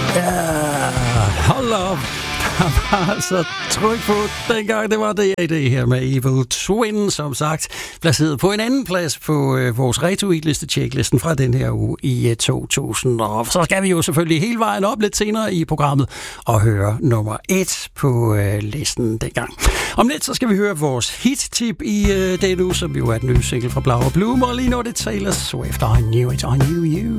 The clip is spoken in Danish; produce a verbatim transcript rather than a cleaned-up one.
Ja, hold op. Der var altså tryk på dengang. Det var det, det her med Evil Twin, som sagt, placeret på en anden plads på øh, vores retweetliste checklisten fra den her uge i øh, to tusind. Og så skal vi jo selvfølgelig hele vejen op lidt senere i programmet og høre nummer et på øh, listen dengang. Om lidt så skal vi høre vores hit-tip i øh, den uge, som jo er den nye single fra Blau og Bloom, og lige nu det Taylor Swift, I Knew It, I Knew You.